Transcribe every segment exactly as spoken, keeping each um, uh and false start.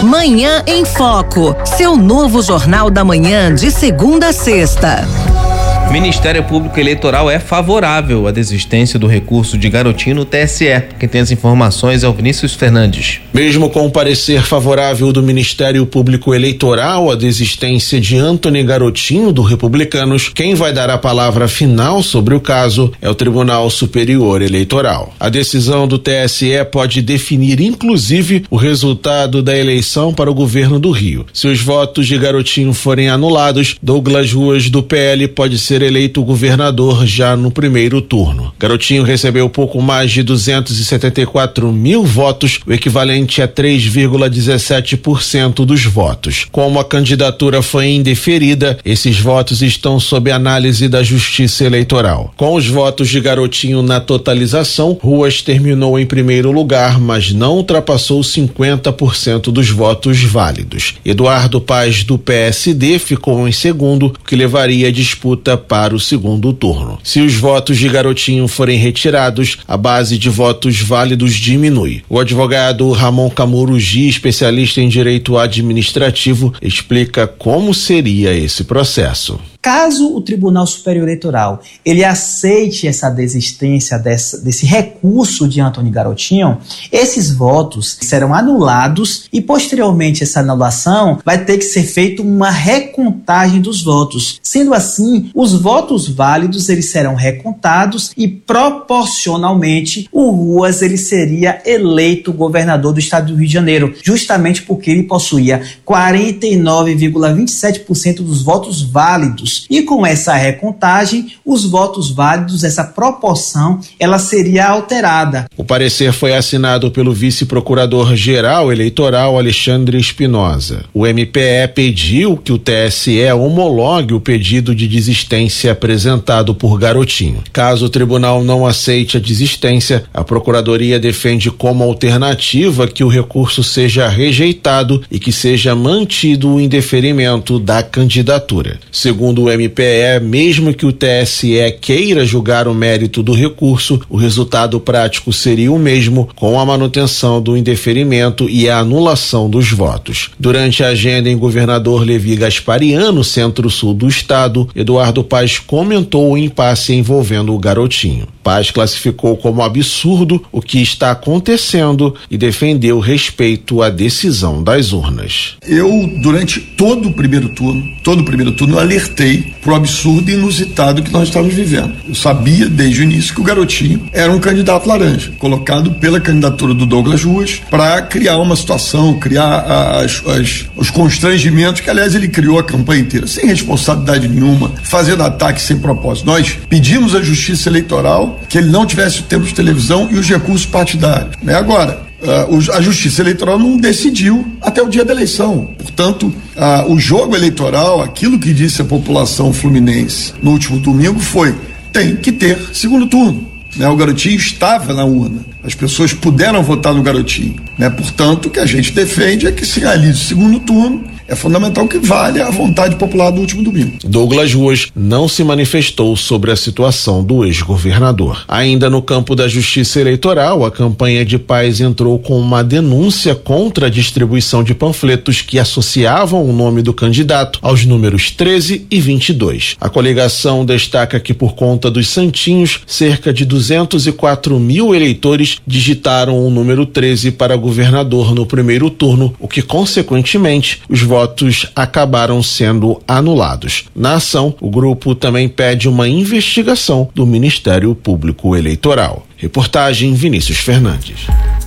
Manhã em Foco, seu novo Jornal da Manhã de segunda a sexta. Ministério Público Eleitoral é favorável à desistência do recurso de Garotinho no T S E. Quem tem as informações é o Vinícius Fernandes. Mesmo com o parecer favorável do Ministério Público Eleitoral à desistência de Antony Garotinho do Republicanos, quem vai dar a palavra final sobre o caso é o Tribunal Superior Eleitoral. A decisão do T S E pode definir inclusive o resultado da eleição para o governo do Rio. Se os votos de Garotinho forem anulados, Douglas Ruas do P L pode ser eleito governador já no primeiro turno. Garotinho recebeu pouco mais de duzentos e setenta e quatro mil votos, o equivalente a três vírgula dezessete por cento dos votos. Como a candidatura foi indeferida, esses votos estão sob análise da Justiça Eleitoral. Com os votos de Garotinho na totalização, Ruas terminou em primeiro lugar, mas não ultrapassou cinquenta por cento dos votos válidos. Eduardo Paz do P S D ficou em segundo, o que levaria a disputa para o segundo turno. Se os votos de Garotinho forem retirados, a base de votos válidos diminui. O advogado Ramon Camurugi, especialista em direito administrativo, explica como seria esse processo. Caso o Tribunal Superior Eleitoral ele aceite essa desistência dessa, desse recurso de Antony Garotinho, esses votos serão anulados e posteriormente essa anulação vai ter que ser feita uma recontagem dos votos. Sendo assim, os votos válidos eles serão recontados e proporcionalmente o Ruas ele seria eleito governador do estado do Rio de Janeiro, justamente porque ele possuía quarenta e nove vírgula vinte e sete por cento dos votos válidos. E com essa recontagem, os votos válidos, essa proporção, ela seria alterada. O parecer foi assinado pelo vice-procurador-geral eleitoral Alexandre Espinosa. O M P E pediu que o T S E homologue o pedido de desistência apresentado por Garotinho. Caso o tribunal não aceite a desistência, a Procuradoria defende como alternativa que o recurso seja rejeitado e que seja mantido o indeferimento da candidatura. Segundo o M P E, mesmo que o T S E queira julgar o mérito do recurso, o resultado prático seria o mesmo, com a manutenção do indeferimento e a anulação dos votos. Durante a agenda em Governador Levi Gasparian, centro-sul do estado, Eduardo Paz comentou o impasse envolvendo o Garotinho. Paz classificou como absurdo o que está acontecendo e defendeu respeito à decisão das urnas. Eu, durante todo o primeiro turno, todo o primeiro turno, alertei pro absurdo e inusitado que nós estávamos vivendo. Eu sabia desde o início que o Garotinho era um candidato laranja, colocado pela candidatura do Douglas Ruas para criar uma situação, criar as, as, os constrangimentos que, aliás, ele criou a campanha inteira, sem responsabilidade nenhuma, fazendo ataque sem propósito. Nós pedimos à Justiça Eleitoral que ele não tivesse o tempo de televisão e os recursos partidários. Né? Agora, Uh, a Justiça Eleitoral não decidiu até o dia da eleição. Portanto, uh, o jogo eleitoral, aquilo que disse a população fluminense no último domingo foi: tem que ter segundo turno. Né? O Garotinho estava na urna. As pessoas puderam votar no Garotinho. Né? Portanto, o que a gente defende é que se realize o segundo turno. É fundamental que valha a vontade popular do último domingo. Douglas Ruas não se manifestou sobre a situação do ex-governador. Ainda no campo da Justiça Eleitoral, a campanha de Paz entrou com uma denúncia contra a distribuição de panfletos que associavam o nome do candidato aos números treze e vinte e dois. A coligação destaca que, por conta dos santinhos, cerca de duzentos e quatro mil eleitores digitaram o número treze para governador no primeiro turno, o que, consequentemente, os votos acabaram sendo anulados. Na ação, o grupo também pede uma investigação do Ministério Público Eleitoral. Reportagem Vinícius Fernandes.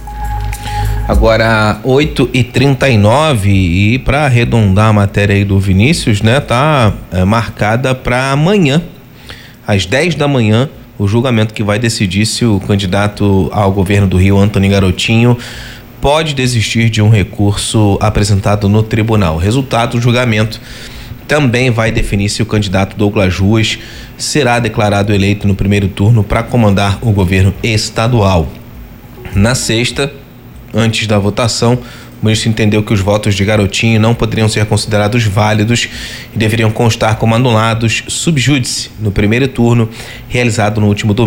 Agora oito e trinta e nove e para arredondar a matéria aí do Vinícius, né, tá é, marcada para amanhã, às dez da manhã, o julgamento que vai decidir se o candidato ao governo do Rio, Antony Garotinho, pode desistir de um recurso apresentado no tribunal. O resultado do julgamento também vai definir se o candidato Douglas Ruas será declarado eleito no primeiro turno para comandar o governo estadual. Na sexta, antes da votação, o ministro entendeu que os votos de Garotinho não poderiam ser considerados válidos e deveriam constar como anulados sub júdice no primeiro turno, realizado no último domingo.